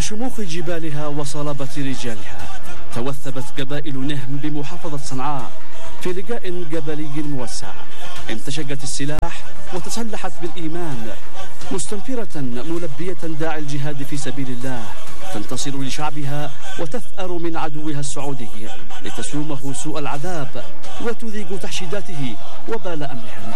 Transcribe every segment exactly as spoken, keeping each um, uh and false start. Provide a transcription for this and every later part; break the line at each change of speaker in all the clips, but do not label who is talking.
بشموخ جبالها وصلابة رجالها توثبت قبائل نهم بمحافظة صنعاء في لقاء قبلي موسع. انتشقت السلاح وتسلحت بالإيمان مستنفرة ملبية داعي الجهاد في سبيل الله، تنتصر لشعبها وتثأر من عدوها السعودي لتسومه سوء العذاب وتذيق تحشيداته وبال أمرهم.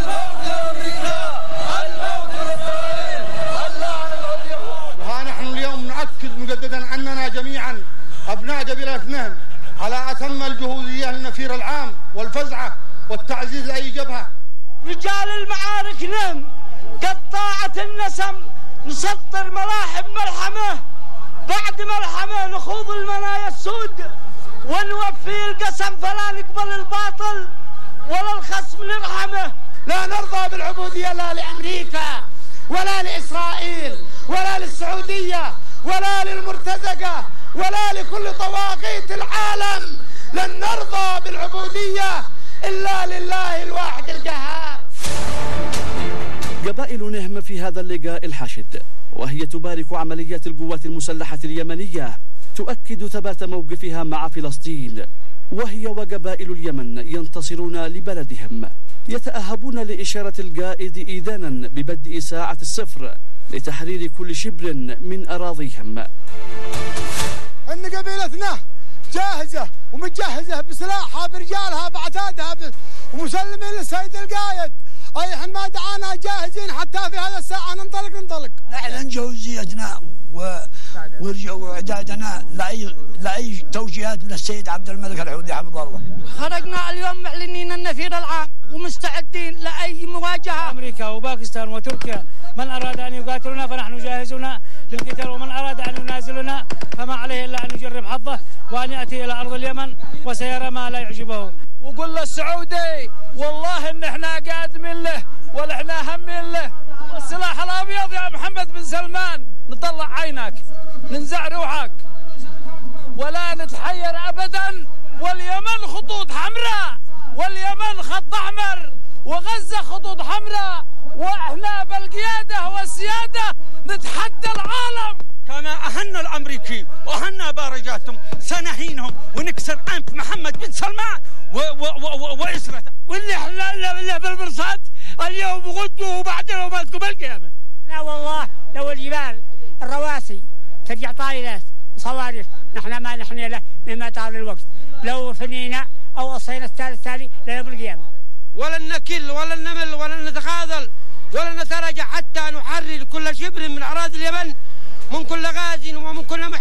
وها نحن اليوم نؤكد مجددا أننا جميعا أبناء قبيلة نهم على أتم الجهودية للنفير العام والفزعة والتعزيز لأي جبهة.
رجال المعارك نهم قطاعة النسم نسطر ملاحم ملحمة، بعد ملحمة نخوض المنايا السود ونوفي القسم، فلا نقبل الباطل ولا الخصم نرحمه.
لا نرضى بالعبودية لا لأمريكا ولا لإسرائيل ولا للسعودية ولا للمرتزقة ولا لكل طواغيت العالم. لن نرضى بالعبودية إلا لله الواحد القهار.
قبائل نهم في هذا اللقاء الحاشد وهي تبارك عمليات القوات المسلحة اليمنية، تؤكد ثبات موقفها مع فلسطين، وهي وقبائل اليمن ينتصرون لبلدهم، يتأهبون لإشارة القائد إذانا ببدء ساعة الصفر لتحرير كل شبر من أراضيهم.
إن قبيلتنا جاهزة ومتجهزة بسلاحها برجالها بعتادها ومسلمين للسيد القائد، أي حين ما دعانا جاهزين حتى في هذا الساعة ننطلق ننطلق.
نعلن جوزيتنا وإعدادنا لأي لأي توجيهات من السيد عبد الملك الحوثي حفظه الله.
خرجنا اليوم معلنين النفير العام ومستعدين لأي مواجهة.
أمريكا وباكستان وتركيا من أراد أن يقاتلنا فنحن جاهزون للقتال، ومن أراد أن ينازلنا فما عليه إلا أن يجرب حظه وأن يأتي إلى أرض اليمن وسيرى ما لا يعجبه.
وقل للسعودي والله إن إحنا قادمين له ولا إحنا همين له. السلاح الأبيض يا محمد بن سلمان نطلع عينك ننزع روحك ولا نتحير أبدا. واليمن خطوط حمراء واليمن خط أحمر وغزة خطوط حمراء، وإحنا بالقيادة والسيادة نتحدى العالم.
كما أهنا الأمريكي وأهنا بارجاتهم سنهينهم ونكسر أنف محمد بن سلمان وإسرته.
واللي احنا اللي بالمرصاد اليوم غدوا وبعدين ومالكم القيامة.
لا والله لو الجبال الرواسي ترجع طايلات صواريخ نحن ما نحن له مما طال الوقت، لو فنينا أو وصينا الثالث التالي ليوم القيامة.
ولن نكل ولن نمل ولن نتخاذل ولن نتراجع حتى نحرر كل شبر من أراضي اليمن من كل غاز ومن كل